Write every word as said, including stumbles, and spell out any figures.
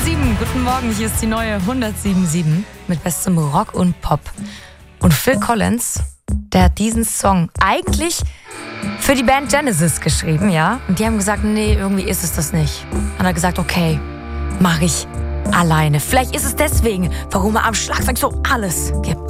sieben, guten Morgen, hier ist die neue hundertsieben Komma sieben mit bestem Rock und Pop. Und Phil Collins, der hat diesen Song eigentlich für die Band Genesis geschrieben, ja? Und die haben gesagt, nee, irgendwie ist es das nicht. Dann hat er gesagt, okay, mach ich alleine. Vielleicht ist es deswegen, warum er am Schlagzeug so alles gibt.